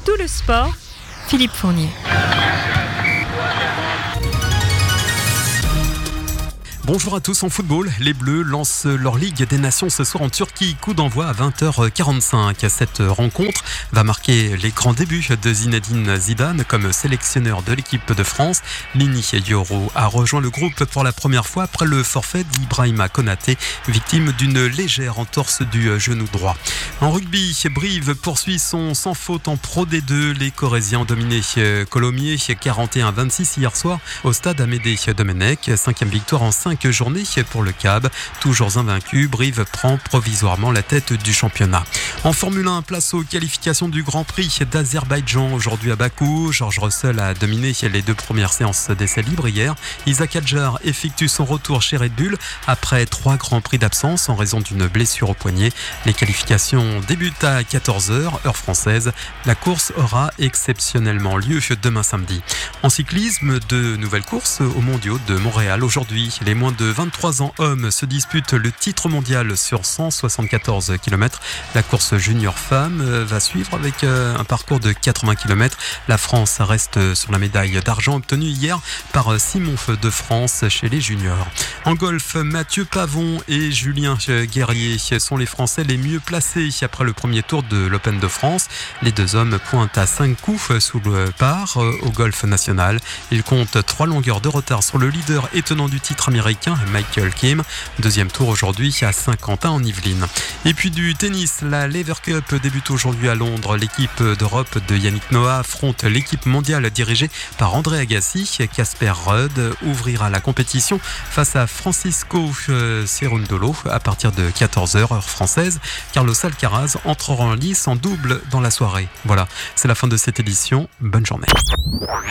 tout le sport, Philippe Fournier. Bonjour à tous. En football, les Bleus lancent leur Ligue des Nations ce soir en Turquie. Coup d'envoi à 20h45. Cette rencontre va marquer les grands débuts de Zinedine Zidane comme sélectionneur de l'équipe de France. Lini Yoro a rejoint le groupe pour la première fois après le forfait d'Ibrahima Konaté, victime d'une légère entorse du genou droit. En rugby, Brive poursuit son sans faute en Pro D2. Les Corésiens ont dominé Colomiers 41-26 hier soir au stade Amédée Domenech. 5e victoire en 5 journées pour le CAB. Toujours invaincu, Brive prend provisoirement la tête du championnat. En Formule 1, place aux qualifications du Grand Prix d'Azerbaïdjan aujourd'hui à Bakou. George Russell a dominé les 2 premières séances d'essais libres hier. Isaac Hadjar effectue son retour chez Red Bull après 3 Grands Prix d'absence en raison d'une blessure au poignet. Les qualifications débutent à 14h, heure française. La course aura exceptionnellement lieu demain samedi. En cyclisme, de nouvelles courses aux mondiaux de Montréal aujourd'hui. Les moins de 23 ans hommes se disputent le titre mondial sur 174 km. La course junior femme va suivre avec un parcours de 80 km. La France reste sur la médaille d'argent obtenue hier par Simon de France chez les juniors. En golf, Mathieu Pavon et Julien Guerrier sont les Français les mieux placés après le premier tour de l'Open de France. Les 2 hommes pointent à 5 coups sous le par au golf national. Ils comptent 3 longueurs de retard sur le leader et tenant du titre américain Michael Kim. 2e tour aujourd'hui à Saint-Quentin en Yvelines. Et puis du tennis, la Lever Cup débute aujourd'hui à Londres. L'équipe d'Europe de Yannick Noah affronte l'équipe mondiale dirigée par André Agassi. Casper Ruud ouvrira la compétition face à Francisco Cerundolo à partir de 14h heure française. Carlos Alcaraz entrera en lice en double dans la soirée. Voilà, c'est la fin de cette édition. Bonne journée.